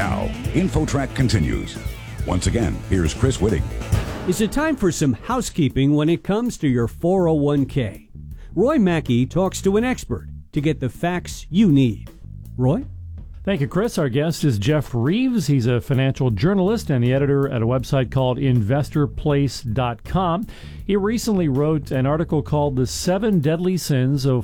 Now, InfoTrack continues. Once again, here's Chris Whitting. Is it time for some housekeeping when it comes to your 401k? Roy Mackey talks to an expert to get the facts you need. Roy? Thank you, Chris. Our guest is Jeff Reeves. He's a financial journalist and the editor at a website called InvestorPlace.com. He recently wrote an article called The 7 Deadly Sins of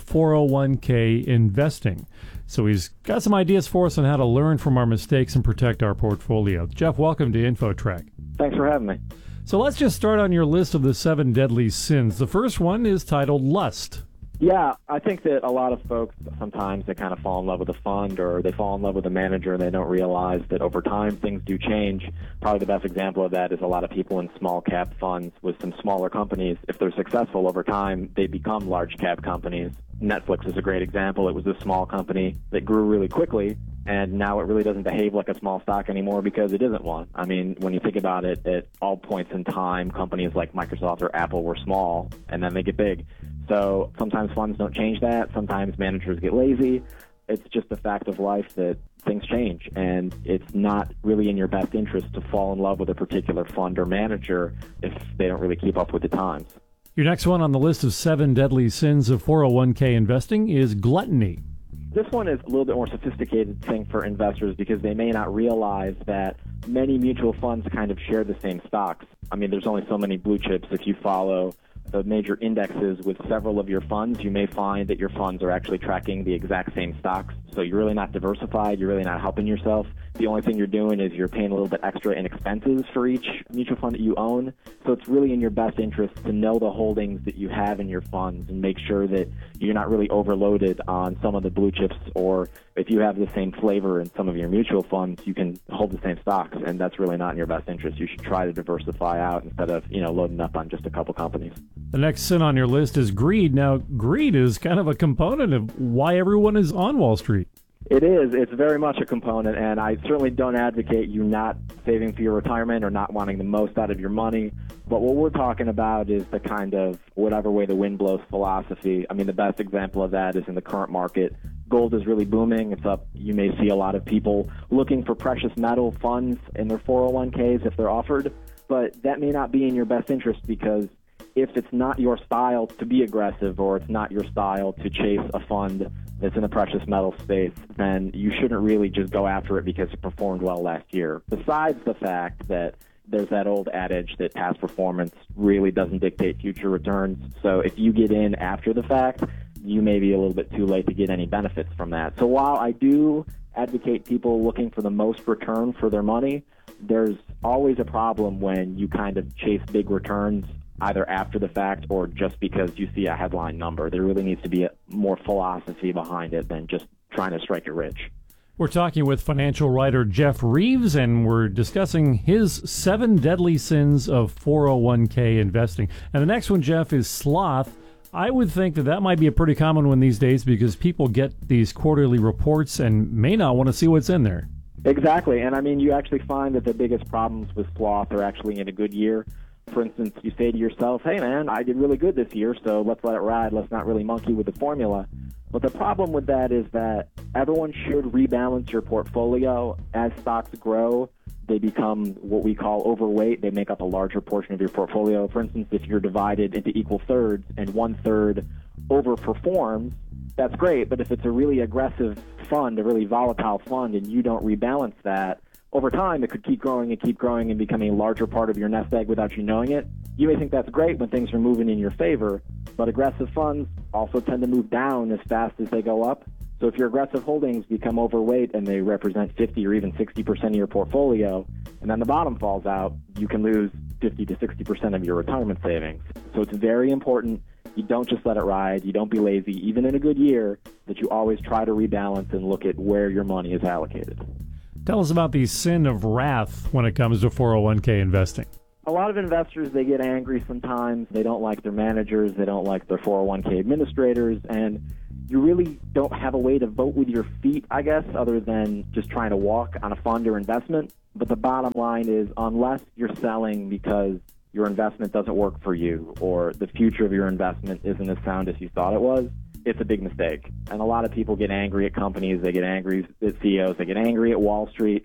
401k Investing. So he's got some ideas for us on how to learn from our mistakes and protect our portfolio. Jeff, welcome to InfoTrack. Thanks for having me. So let's just start on your list of the 7 deadly sins. The first one is titled lust. Yeah, I think that a lot of folks, sometimes they kind of fall in love with a fund or they fall in love with a manager and they don't realize that over time things do change. Probably the best example of that is a lot of people in small cap funds with some smaller companies. If they're successful over time, they become large cap companies. Netflix is a great example. It was a small company that grew really quickly, and now it really doesn't behave like a small stock anymore because it isn't one. I mean, when you think about it, at all points in time, companies like Microsoft or Apple were small, and then they get big. So sometimes funds don't change that. Sometimes managers get lazy. It's just a fact of life that things change, and it's not really in your best interest to fall in love with a particular fund or manager if they don't really keep up with the times. Your next one on the list of 7 deadly sins of 401k investing is gluttony. This one is a little bit more sophisticated thing for investors because they may not realize that many mutual funds kind of share the same stocks. I mean, there's only so many blue chips. If you follow the major indexes with several of your funds, you may find that your funds are actually tracking the exact same stocks. So you're really not diversified. You're really not helping yourself. The only thing you're doing is you're paying a little bit extra in expenses for each mutual fund that you own. So it's really in your best interest to know the holdings that you have in your funds and make sure that you're not really overloaded on some of the blue chips, or if you have the same flavor in some of your mutual funds, you can hold the same stocks, and that's really not in your best interest. You should try to diversify out instead of, loading up on just a couple companies. The next sin on your list is greed. Now, greed is kind of a component of why everyone is on Wall Street. It is. It's very much a component, and I certainly don't advocate you not saving for your retirement or not wanting the most out of your money. But what we're talking about is the kind of whatever way the wind blows philosophy. I mean, the best example of that is in the current market. Gold is really booming. It's up. You may see a lot of people looking for precious metal funds in their 401ks if they're offered, but that may not be in your best interest because if it's not your style to be aggressive or it's not your style to chase a fund that's in the precious metal space, then you shouldn't really just go after it because it performed well last year. Besides the fact that there's that old adage that past performance really doesn't dictate future returns. So if you get in after the fact, you may be a little bit too late to get any benefits from that. So while I do advocate people looking for the most return for their money, there's always a problem when you kind of chase big returns either after the fact or just because you see a headline number. There really needs to be more philosophy behind it than just trying to strike it rich. We're talking with financial writer Jeff Reeves, and we're discussing his 7 deadly sins of 401k investing. And the next one, Jeff, is sloth. I would think that might be a pretty common one these days because people get these quarterly reports and may not want to see what's in there. Exactly. And I mean, you actually find that the biggest problems with sloth are actually in a good year. For instance, you say to yourself, hey, man, I did really good this year, so let's let it ride. Let's not really monkey with the formula. But the problem with that is that everyone should rebalance your portfolio. As stocks grow, they become what we call overweight. They make up a larger portion of your portfolio. For instance, if you're divided into equal thirds and 1/3 overperforms, that's great. But if it's a really aggressive fund, a really volatile fund, and you don't rebalance that, over time, it could keep growing and becoming a larger part of your nest egg without you knowing it. You may think that's great when things are moving in your favor, but aggressive funds also tend to move down as fast as they go up. So if your aggressive holdings become overweight and they represent 50 or even 60% of your portfolio, and then the bottom falls out, you can lose 50 to 60% of your retirement savings. So it's very important you don't just let it ride. You don't be lazy, even in a good year, that you always try to rebalance and look at where your money is allocated. Tell us about the sin of wrath when it comes to 401k investing. A lot of investors, they get angry sometimes. They don't like their managers. They don't like their 401k administrators. And you really don't have a way to vote with your feet, I guess, other than just trying to walk on a fund or investment. But the bottom line is, unless you're selling because your investment doesn't work for you or the future of your investment isn't as sound as you thought it was, it's a big mistake. And a lot of people get angry at companies. They get angry at CEOs. They get angry at Wall Street.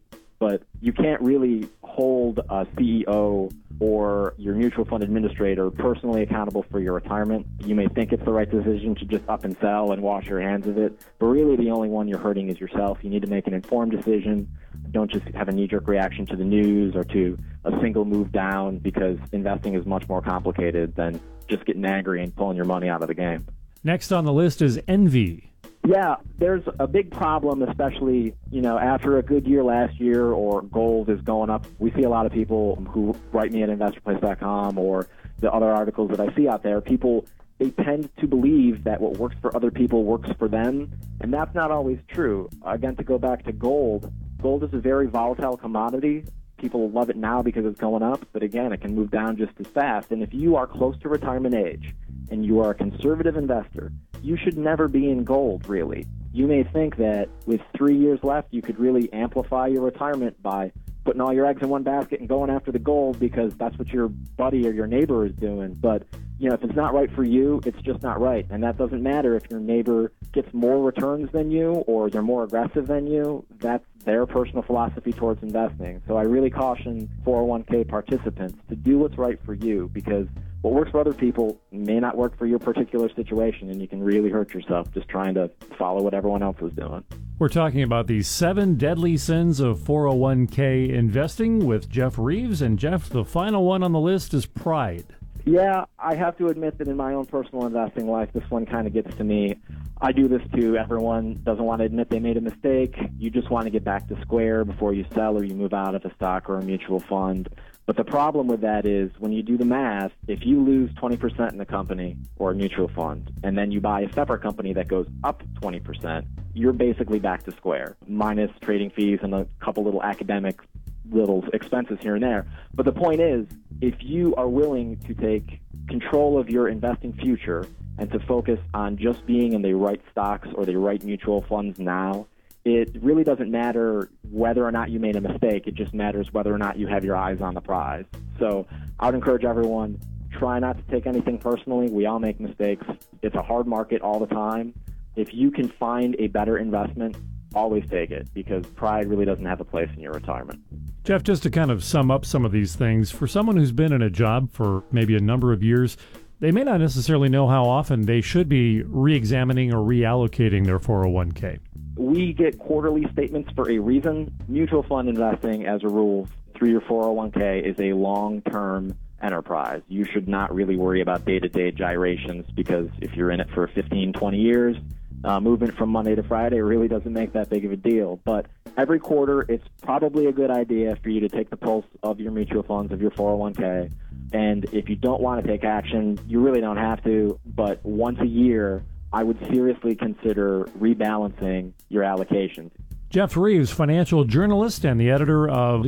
but you can't really hold a CEO or your mutual fund administrator personally accountable for your retirement. You may think it's the right decision to just up and sell and wash your hands of it, but really the only one you're hurting is yourself. You need to make an informed decision. Don't just have a knee-jerk reaction to the news or to a single move down, because investing is much more complicated than just getting angry and pulling your money out of the game. Next on the list is envy. Yeah, there's a big problem, especially, after a good year last year or gold is going up. We see a lot of people who write me at investorplace.com or the other articles that I see out there. People, they tend to believe that what works for other people works for them, and that's not always true. Again, to go back to gold is a very volatile commodity. People love it now because it's going up, but again, it can move down just as fast. And if you are close to retirement age and you are a conservative investor, you should never be in gold, really. You may think that with 3 years left, you could really amplify your retirement by putting all your eggs in one basket and going after the gold because that's what your buddy or your neighbor is doing. But, if it's not right for you, it's just not right. And that doesn't matter if your neighbor gets more returns than you or they're more aggressive than you. That's their personal philosophy towards investing. So I really caution 401k participants to do what's right for you, because what works for other people may not work for your particular situation, and you can really hurt yourself just trying to follow what everyone else is doing. We're talking about the 7 deadly sins of 401k investing with Jeff Reeves. And Jeff, the final one on the list is pride. Yeah, I have to admit that in my own personal investing life, this one kind of gets to me. I do this too. Everyone doesn't want to admit they made a mistake. You just want to get back to square before you sell or you move out of a stock or a mutual fund. But the problem with that is when you do the math, if you lose 20% in the company or a mutual fund, and then you buy a separate company that goes up 20%, you're basically back to square, minus trading fees and a couple little academic little expenses here and there. But the point is, if you are willing to take control of your investing future and to focus on just being in the right stocks or the right mutual funds now, it really doesn't matter whether or not you made a mistake. It just matters whether or not you have your eyes on the prize. So I would encourage everyone, try not to take anything personally. We all make mistakes. It's a hard market all the time. If you can find a better investment, always take it, because pride really doesn't have a place in your retirement. Jeff, just to kind of sum up some of these things, for someone who's been in a job for maybe a number of years, they may not necessarily know how often they should be re-examining or reallocating their 401k. We get quarterly statements for a reason. Mutual fund investing, as a rule, through your 401k is a long-term enterprise. You should not really worry about day-to-day gyrations, because if you're in it for 15, 20 years, movement from Monday to Friday really doesn't make that big of a deal. But every quarter, it's probably a good idea for you to take the pulse of your mutual funds, of your 401k. And if you don't want to take action, you really don't have to. But once a year, I would seriously consider rebalancing your allocations. Jeff Reeves, financial journalist and the editor of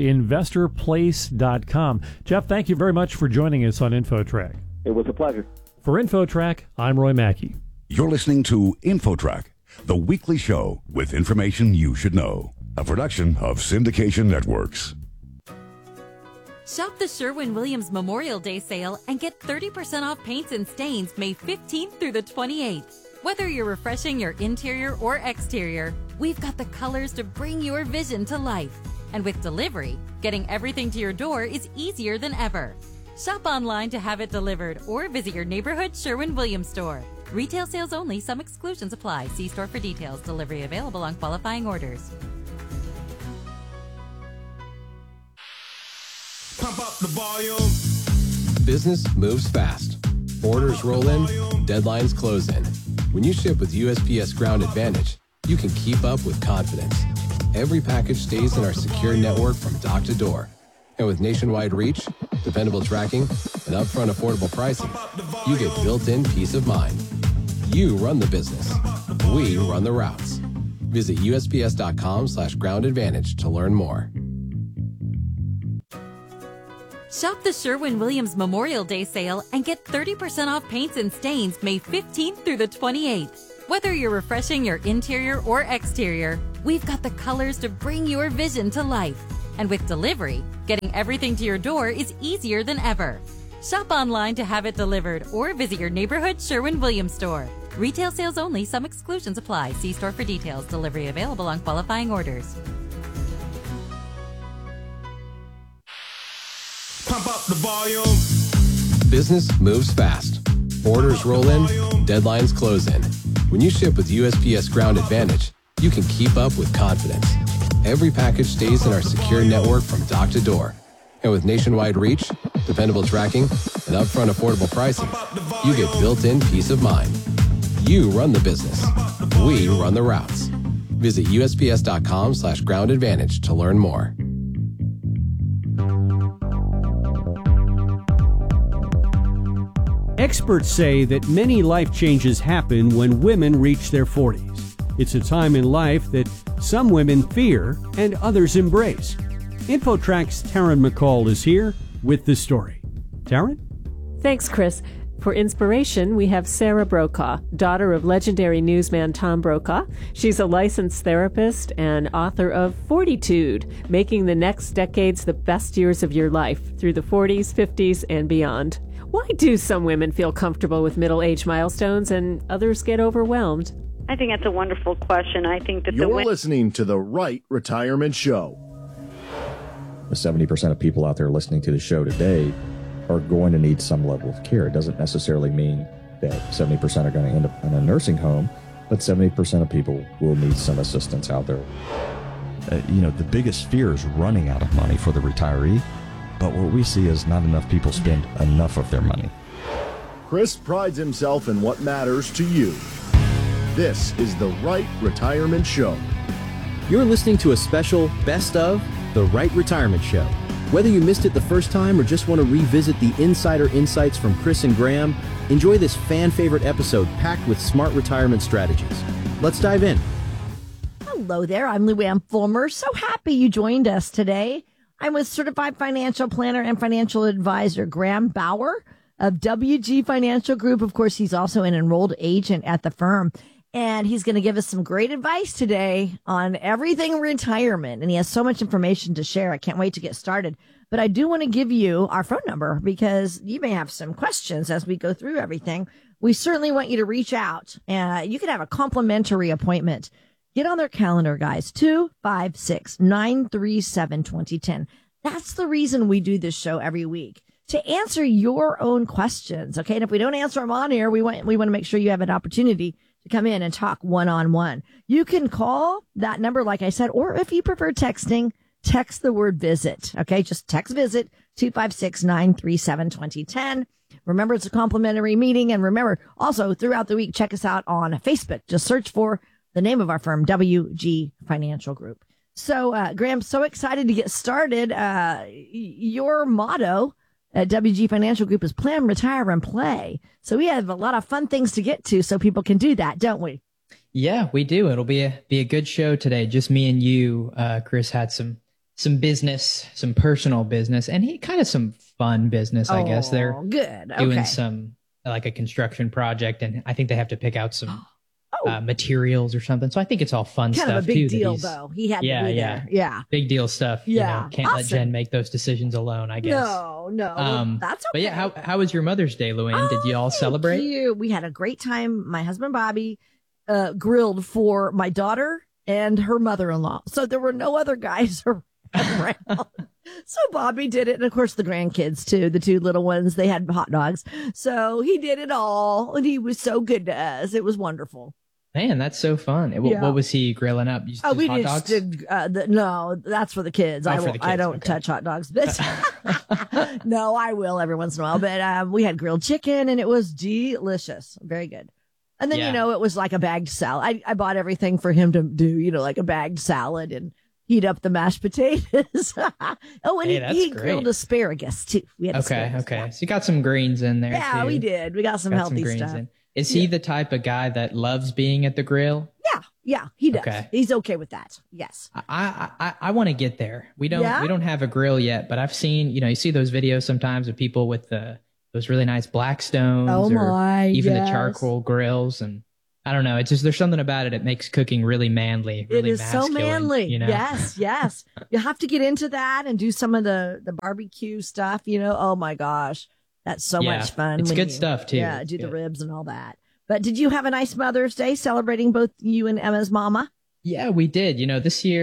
InvestorPlace.com. Jeff, thank you very much for joining us on InfoTrack. It was a pleasure. For InfoTrack, I'm Roy Mackey. You're listening to InfoTrack, the weekly show with information you should know. A production of Syndication Networks. Shop the Sherwin-Williams Memorial Day sale and get 30% off paints and stains May 15th through the 28th. Whether you're refreshing your interior or exterior, we've got the colors to bring your vision to life. And with delivery, getting everything to your door is easier than ever. Shop online to have it delivered or visit your neighborhood Sherwin-Williams store. Retail sales only. Some exclusions apply. See store for details. Delivery available on qualifying orders. Pump up the volume. Business moves fast. Orders roll in, deadlines close in. When you ship with USPS Ground Advantage, you can keep up with confidence. Every package stays in our secure network from dock to door. And with nationwide reach, dependable tracking, and upfront affordable pricing, you get built-in peace of mind. You run the business. We run the routes. Visit USPS.com/Ground Advantage to learn more. Shop the Sherwin-Williams Memorial Day sale and get 30% off paints and stains May 15th through the 28th. Whether you're refreshing your interior or exterior, we've got the colors to bring your vision to life. And with delivery, getting everything to your door is easier than ever. Shop online to have it delivered or visit your neighborhood Sherwin-Williams store. Retail sales only. Some exclusions apply. See store for details. Delivery available on qualifying orders. Pump up the volume. Business moves fast. Orders roll in, deadlines close in. When you ship with USPS Ground Advantage, you can keep up with confidence. Every package stays in our secure network from dock to door. And with nationwide reach, dependable tracking, and upfront affordable pricing, you get built-in peace of mind. You run the business. We run the routes. Visit USPS.com/Ground Advantage to learn more. Experts say that many life changes happen when women reach their 40s. It's a time in life that some women fear and others embrace. InfoTrack's Taryn McCall is here with the story. Taryn? Thanks, Chris. For inspiration, we have Sarah Brokaw, daughter of legendary newsman Tom Brokaw. She's a licensed therapist and author of Fortitude, making the next decades the best years of your life through the 40s, 50s, and beyond. Why do some women feel comfortable with middle-age milestones and others get overwhelmed? I think that's a wonderful question. I think that You're listening to The Right Retirement Show. 70% of people out there listening to the show today are going to need some level of care. It doesn't necessarily mean that 70% are going to end up in a nursing home, but 70% of people will need some assistance out there. The biggest fear is running out of money for the retiree, but what we see is not enough people spend enough of their money. Chris prides himself in what matters to you. This is The Right Retirement Show. You're listening to a special Best of The Right Retirement Show. Whether you missed it the first time or just want to revisit the insider insights from Chris and Graham, enjoy this fan-favorite episode packed with smart retirement strategies. Let's dive in. Hello there, I'm Luann Fulmer. So happy you joined us today. I'm with Certified Financial Planner and Financial Advisor Graham Bauer of WG Financial Group. Of course, he's also an enrolled agent at the firm. And he's going to give us some great advice today on everything retirement. And he has so much information to share. I can't wait to get started. But I do want to give you our phone number because you may have some questions as we go through everything. We certainly want you to reach out. You can have a complimentary appointment. Get on their calendar, guys. 256-937-2010. That's the reason we do this show every week, to answer your own questions. Okay. And if we don't answer them on air, we want to make sure you have an opportunity to come in and talk one-on-one. You can call that number, like I said, or if you prefer texting, text the word visit. Okay. Just text visit 256-937-2010. Remember, it's a complimentary meeting. And remember, also throughout the week, check us out on Facebook. Just search for the name of our firm, WG Financial Group. So, Graham, so excited to get started. Your motto at WG Financial Group is plan, retire, and play. So we have a lot of fun things to get to so people can do that, don't we? Yeah, we do. It'll be a good show today. Just me and you. Chris had some business, some personal business, and he kind of some fun business, I guess. They're good. Doing some, like a construction project, and I think they have to pick out some materials or something. So I think it's all fun kind stuff. Kind of a big too, deal, though. He had to be there. Yeah. Big deal stuff. Yeah. Can't let Jen make those decisions alone, I guess. No. That's okay. But yeah, how was your Mother's Day, Luann? Did you all celebrate? We had a great time. My husband, Bobby, grilled for my daughter and her mother-in-law. So there were no other guys around. So Bobby did it. And of course, the grandkids, too. The two little ones, they had hot dogs. So he did it all. And he was so good to us. It was wonderful. Man, that's so fun. What was he grilling up? We hot just dogs? did, no, that's for the kids. I don't touch hot dogs, but no, I will every once in a while. But we had grilled chicken and it was delicious. Very good. And then, it was like a bagged salad. I bought everything for him to do, like a bagged salad and heat up the mashed potatoes. He grilled asparagus too. We had asparagus. Okay. So you got some greens in there. Yeah, too. we did. We got some healthy stuff. Is he the type of guy that loves being at the grill? Yeah, he does. Okay. He's okay with that. Yes. I want to get there. We don't have a grill yet, but I've seen, you see those videos sometimes of people with those really nice Blackstones or even the charcoal grills, and I don't know. It's just there's something about it. It makes cooking really manly. Really it is masculine, so manly. Yes. You have to get into that and do some of the barbecue stuff. Oh my gosh. That's so much fun. It's good stuff, too. Yeah, do the ribs and all that. But did you have a nice Mother's Day celebrating both you and Emma's mama? Yeah, we did. This year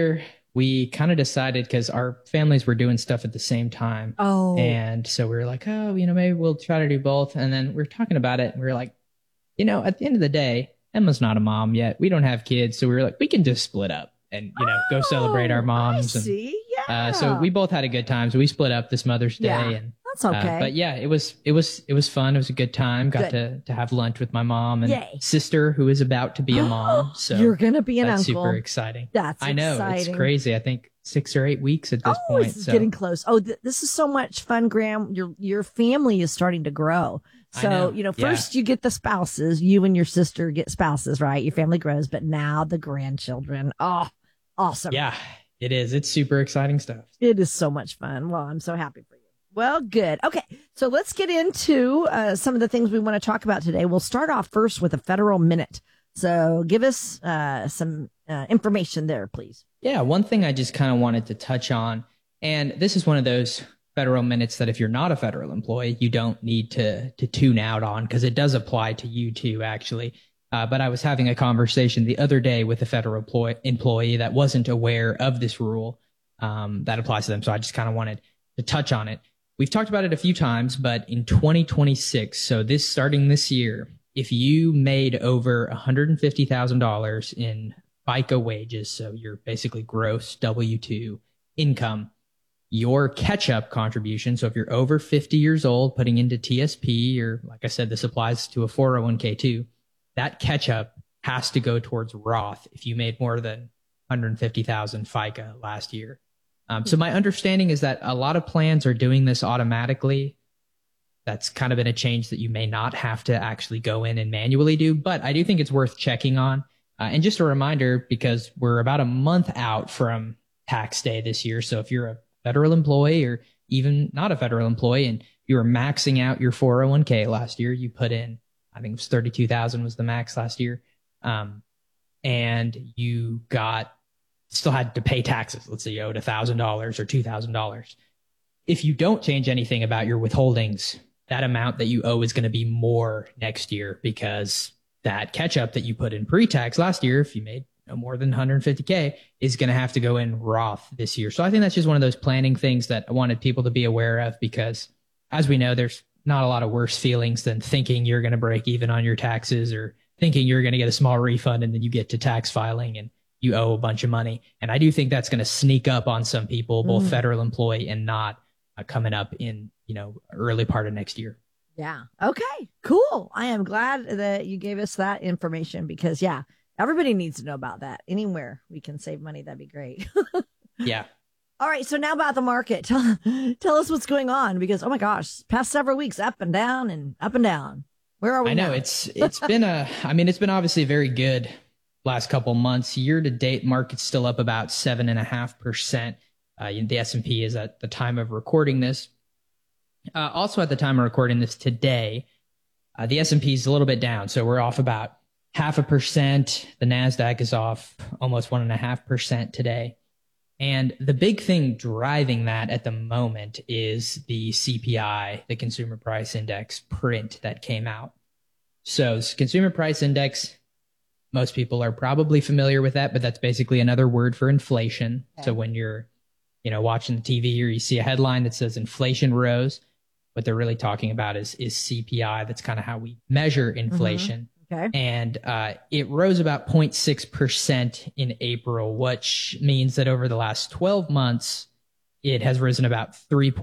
we kind of decided, because our families were doing stuff at the same time. Oh. And so we were like, maybe we'll try to do both. And then we were talking about it, and we were like, at the end of the day, Emma's not a mom yet. We don't have kids. So we were like, we can just split up and, go celebrate our moms. I see. Yeah. So we both had a good time. So we split up this Mother's Day. Yeah, and that's okay. But yeah, it was fun. It was a good time. Got to have lunch with my mom and Yay. sister, who is about to be a mom. So you're going to be an that's uncle. super exciting. I know. Exciting. It's crazy. I think 6 or 8 weeks at this point. It's getting close. Oh, this is so much fun, Graham. Your family is starting to grow. So, first you get the spouses, you and your sister get spouses, right? Your family grows, but now the grandchildren. Oh, awesome. Yeah, it is. It's super exciting stuff. It is so much fun. Well, I'm so happy for you. Well, good. Okay. So let's get into some of the things we want to talk about today. We'll start off first with a federal minute. So give us some information there, please. Yeah. One thing I just kind of wanted to touch on, and this is one of those federal minutes that if you're not a federal employee, you don't need to tune out on, because it does apply to you too, actually. But I was having a conversation the other day with a federal employee that wasn't aware of this rule that applies to them. So I just kind of wanted to touch on it. We've talked about it a few times, but in 2026, so starting this year, if you made over $150,000 in FICA wages, so your basically gross W-2 income, your catch-up contribution, so if you're over 50 years old, putting into TSP, or like I said, this applies to a 401k too, that catch-up has to go towards Roth if you made more than 150,000 FICA last year. So my understanding is that a lot of plans are doing this automatically. That's kind of been a change that you may not have to actually go in and manually do, but I do think it's worth checking on. And just a reminder, because we're about a month out from tax day this year, so if you're a federal employee or even not a federal employee and you were maxing out your 401k last year, you put in, I think it was 32,000 was the max last year. And you still had to pay taxes. Let's say you owed $1,000 or $2,000. If you don't change anything about your withholdings, that amount that you owe is going to be more next year, because that catch up that you put in pre-tax last year, if you made more than 150K, is going to have to go in Roth this year. So I think that's just one of those planning things that I wanted people to be aware of, because as we know, there's not a lot of worse feelings than thinking you're going to break even on your taxes, or thinking you're going to get a small refund and then you get to tax filing and you owe a bunch of money. And I do think that's going to sneak up on some people, both federal employee and not, coming up in, early part of next year. Yeah. Okay, cool. I am glad that you gave us that information, because everybody needs to know about that. Anywhere we can save money, that'd be great. Yeah. All right. So now about the market. Tell us what's going on, because, oh my gosh, past several weeks, up and down and up and down. Where are we? I know now? It's been it's been obviously very good last couple months. Year to date, market's still up about 7.5%. The S&P is at the time of recording this. Also at the time of recording this today, the S&P is a little bit down. So we're off about 0.5%. The NASDAQ is off almost 1.5% today. And the big thing driving that at the moment is the CPI, the Consumer Price Index print that came out. So Consumer Price Index, most people are probably familiar with that, but that's basically another word for inflation. Okay. So when you're, watching the TV or you see a headline that says inflation rose, what they're really talking about is CPI. That's kind of how we measure inflation. Okay. And it rose about 0.6% in April, which means that over the last 12 months, it has risen about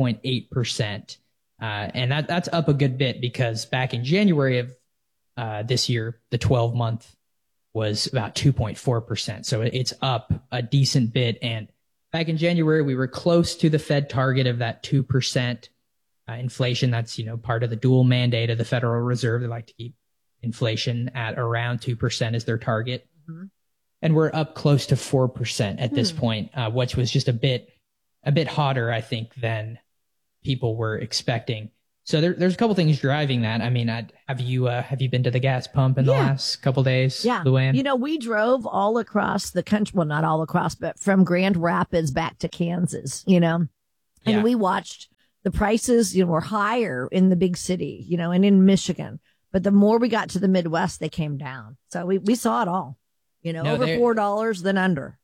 3.8%. And that's up a good bit, because back in January of this year, the 12-month was about 2.4%. So it's up a decent bit. And back in January, we were close to the Fed target of that 2% inflation. That's, part of the dual mandate of the Federal Reserve. They like to keep inflation at around 2% as their target. Mm-hmm. And we're up close to 4% at this point, which was just a bit hotter, I think, than people were expecting. So there's a couple things driving that. I mean, have you been to the gas pump in the last couple days? Yeah. Luann? We drove all across the country. Well, not all across, but from Grand Rapids back to Kansas, and we watched the prices, were higher in the big city, and in Michigan. But the more we got to the Midwest, they came down. So we saw it all, over $4 than under.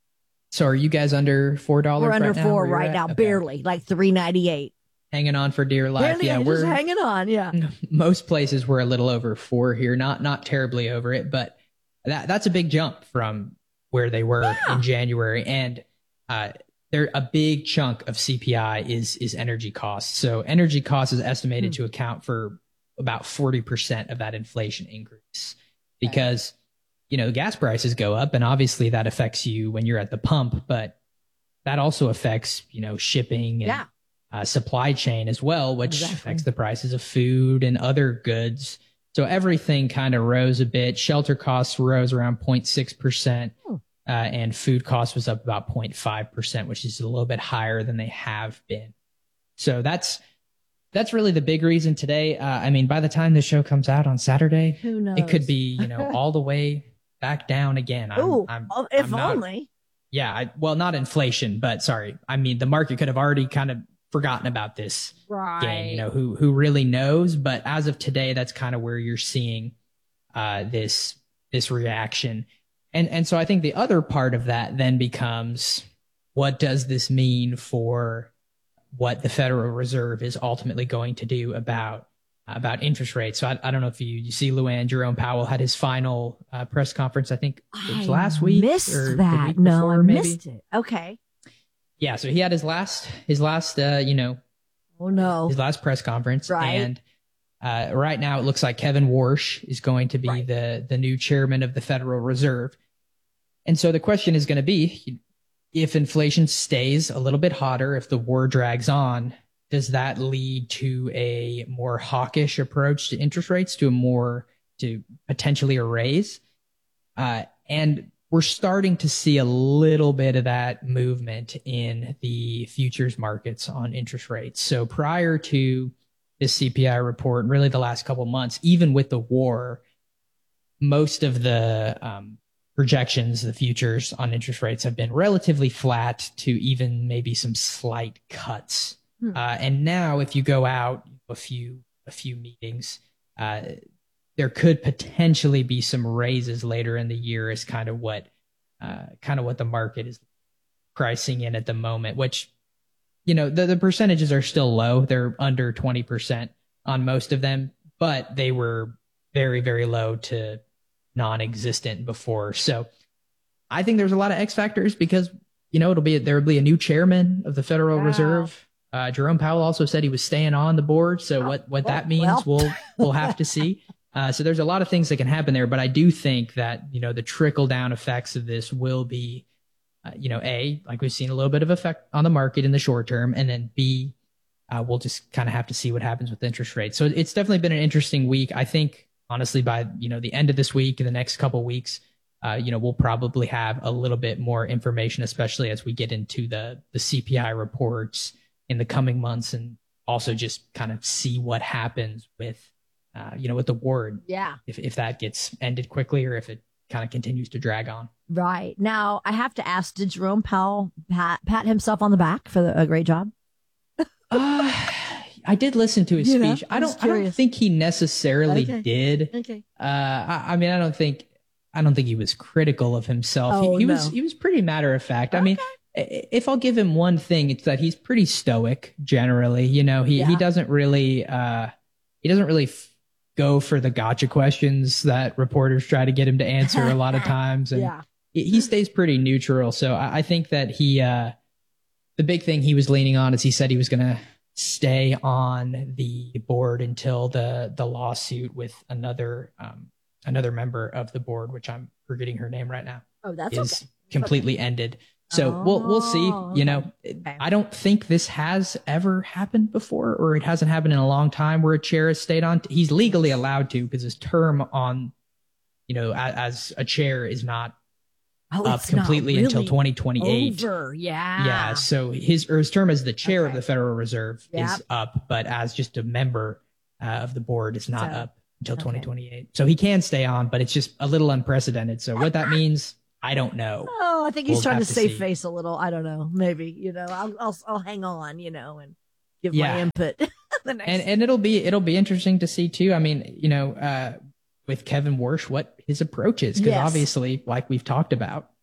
So are you guys under $4? We're under right $4 right now, barely, like $3.98. Hanging on for dear life. Barely, we're just hanging on. Yeah. Most places we're a little over $4 here, not terribly over it, but that's a big jump from where they were in January. And a big chunk of CPI is energy costs. So energy costs is estimated to account for about 40% of that inflation increase, because gas prices go up, and obviously that affects you when you're at the pump, but that also affects shipping and supply chain as well, which affects the prices of food and other goods. So everything kind of rose a bit. Shelter costs rose around 0.6%. And food cost was up about 0.5%, which is a little bit higher than they have been. So that's really the big reason today. I mean, by the time the show comes out on Saturday, who knows? It could be, all the way back down again. If only. Yeah. Well, not inflation, but sorry. I mean, the market could have already kind of forgotten about this game, who really knows? But as of today, that's kind of where you're seeing this reaction. And so I think the other part of that then becomes, what does this mean for what the Federal Reserve is ultimately going to do about interest rates? So I don't know if you see, Luann, Jerome Powell had his final press conference, I think it was last week. Missed or that. The week before, maybe. Missed it. Okay. Yeah, so he had his last his last press conference. Right. And right now it looks like Kevin Warsh is going to be the new chairman of the Federal Reserve. And so the question is going to be, if inflation stays a little bit hotter, if the war drags on, does that lead to a more hawkish approach to interest rates, to potentially a raise? And we're starting to see a little bit of that movement in the futures markets on interest rates. So prior to this CPI report, really the last couple months, even with the war, most of the projections, the futures on interest rates have been relatively flat to even maybe some slight cuts. And now if you go out a few meetings, there could potentially be some raises later in the year, is kind of what the market is pricing in at the moment, which, the percentages are still low. They're under 20% on most of them, but they were very, very low to non-existent before. So I think there's a lot of X factors, because, there will be a new chairman of the Federal Reserve. Jerome Powell also said he was staying on the board. So what that means, we'll have to see. So there's a lot of things that can happen there, but I do think that, the trickle down effects of this will be, like we've seen a little bit of effect on the market in the short term, and then B, we'll just kind of have to see what happens with interest rates. So it's definitely been an interesting week. I think, honestly, by, the end of this week and the next couple of weeks, we'll probably have a little bit more information, especially as we get into the CPI reports in the coming months, and also just kind of see what happens with, with the war. Yeah. If that gets ended quickly, or if it kind of continues to drag on. Right. Now, I have to ask, did Jerome Powell pat himself on the back for a great job? I did listen to his speech. I don't think he necessarily did. Okay. I mean, I don't think he was critical of himself. He was pretty matter of fact. Okay. I mean, if I'll give him one thing, it's that he's pretty stoic generally. He doesn't really go for the gotcha questions that reporters try to get him to answer a lot of times. And he stays pretty neutral. So I think that the big thing he was leaning on is, he said he was going to stay on the board until the lawsuit with another member of the board, which I'm forgetting her name right now, is completely ended. So we'll see. Okay. I don't think this has ever happened before, or it hasn't happened in a long time, where a chair has stayed on. He's legally allowed to, because his term on, as a chair is not up completely until 2028. Over. Yeah. Yeah. So his term as the chair of the Federal Reserve is up, but as just a member of the board is not up until 2028. So he can stay on, but it's just a little unprecedented. So what that means, I don't know. I think he's trying to save face a little. I don't know. Maybe, I'll hang on, and give my input. And it'll be interesting to see too. I mean, with Kevin Warsh, what his approach is, because obviously, like we've talked about,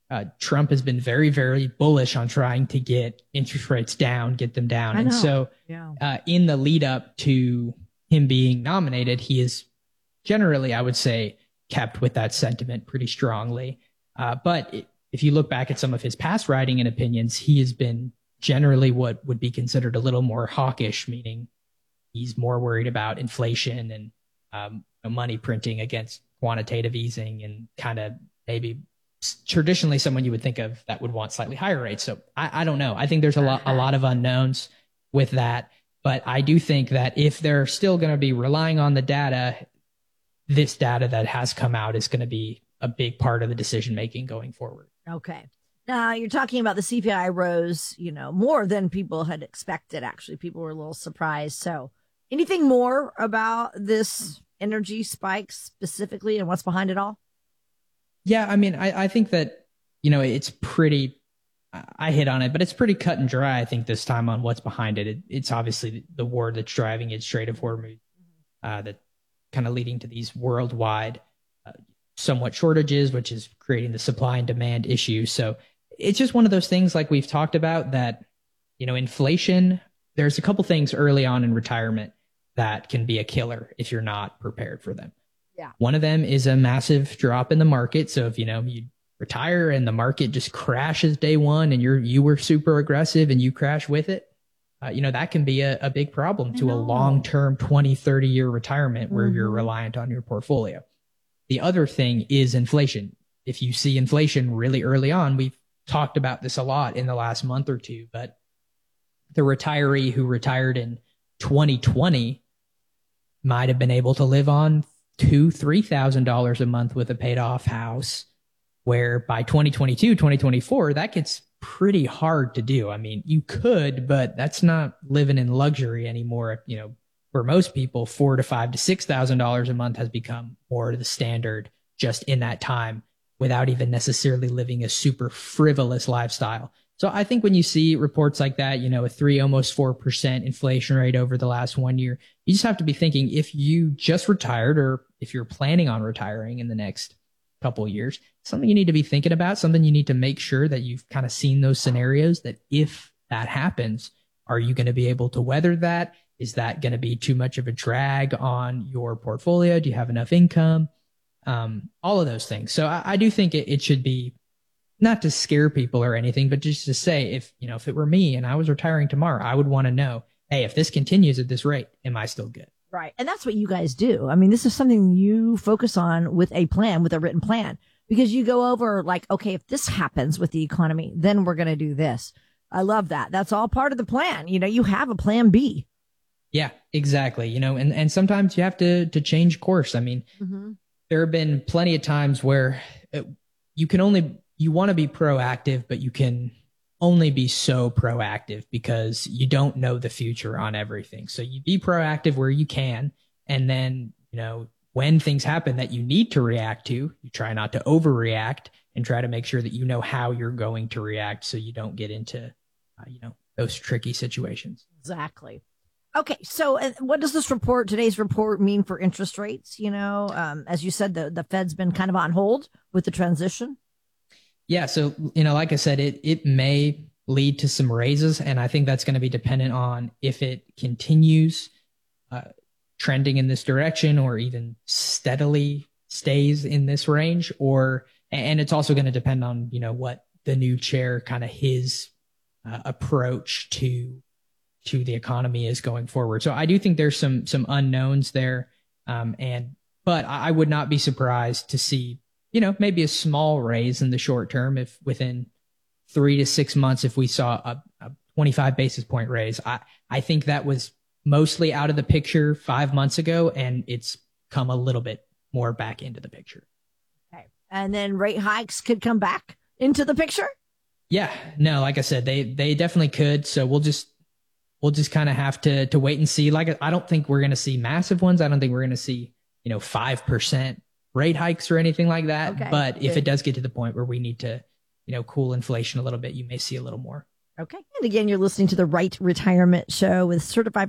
Trump has been very, very bullish on trying to get interest rates down, get them down. And so in the lead up to him being nominated, he is generally, I would say, kept with that sentiment pretty strongly. But if you look back at some of his past writing and opinions, he has been generally what would be considered a little more hawkish, meaning he's more worried about inflation and money printing against quantitative easing, and kind of maybe traditionally someone you would think of that would want slightly higher rates. So I don't know. I think there's a lot of unknowns with that. But I do think that if they're still going to be relying on the data, this data that has come out is going to be a big part of the decision making going forward. Okay. Now you're talking about the CPI rose, more than people had expected. Actually, people were a little surprised. So anything more about this energy spike specifically and what's behind it all? Yeah, I mean, I think that, it's pretty, I hit on it, but it's pretty cut and dry, I think, this time on what's behind it. It's obviously the war that's driving it, Strait of Hormuz, that kind of leading to these worldwide somewhat shortages, which is creating the supply and demand issue. So it's just one of those things, like we've talked about, that, inflation, there's a couple things early on in retirement that can be a killer if you're not prepared for them. Yeah. One of them is a massive drop in the market. So if, you retire and the market just crashes day one and you were super aggressive and you crash with it, that can be a big problem to a long-term 20, 30-year retirement where you're reliant on your portfolio. The other thing is inflation. If you see inflation really early on, we've talked about this a lot in the last month or two, but the retiree who retired in 2020 might have been able to live on $2,000-$3,000 a month with a paid off house, where by 2022, 2024, that gets pretty hard to do. I mean, you could, but that's not living in luxury anymore. For most people, $4,000 to $5,000 to $6,000 a month has become more the standard just in that time, without even necessarily living a super frivolous lifestyle. So I think when you see reports like that, a 3, almost 4% inflation rate over the last 1 year, you just have to be thinking, if you just retired or if you're planning on retiring in the next couple of years, something you need to be thinking about, something you need to make sure that you've kind of seen those scenarios, that if that happens, are you going to be able to weather that? Is that going to be too much of a drag on your portfolio? Do you have enough income? All of those things. So I do think it should be, not to scare people or anything, but just to say, if it were me and I was retiring tomorrow, I would want to know, hey, if this continues at this rate, am I still good? Right. And that's what you guys do. I mean, this is something you focus on with a plan, with a written plan, because you go over like, okay, if this happens with the economy, then we're going to do this. I love that. That's all part of the plan. You have a plan B. Yeah, exactly. And sometimes you have to change course. I mean, there have been plenty of times where you want to be proactive, but you can only be so proactive because you don't know the future on everything. So you be proactive where you can. And then, when things happen that you need to react to, you try not to overreact and try to make sure that you know how you're going to react so you don't get into, those tricky situations. Exactly. Okay. So what does today's report mean for interest rates? As you said, the Fed's been kind of on hold with the transition. Yeah. So, like I said, it may lead to some raises, and I think that's going to be dependent on if it continues trending in this direction or even steadily stays in this range, and it's also going to depend on, what the new chair, kind of his approach to the economy is going forward. So I do think there's some unknowns there. But I would not be surprised to see, maybe a small raise in the short term, if within 3 to 6 months, if we saw a 25 basis point raise. I think that was mostly out of the picture 5 months ago, and it's come a little bit more back into the picture. Okay. And then rate hikes could come back into the picture? Yeah, no, like I said, they definitely could. So we'll just kind of have to wait and see. Like, I don't think we're going to see massive ones. I don't think we're going to see, 5% rate hikes or anything like that. Okay, but if it does get to the point where we need to, cool inflation a little bit, you may see a little more. Okay. And again, you're listening to the Right Retirement Show with certified